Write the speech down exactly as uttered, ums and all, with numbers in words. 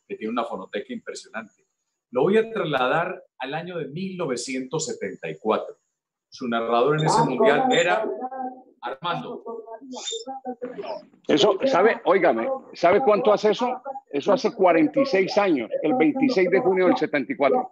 que tiene una fonoteca impresionante. Lo voy a trasladar al año de mil novecientos setenta y cuatro. Su narrador en ese mundial era Armando. Eso, ¿sabe? Óigame, ¿sabe cuánto hace eso? Eso hace cuarenta y seis años, el veintiséis de junio del setenta y cuatro.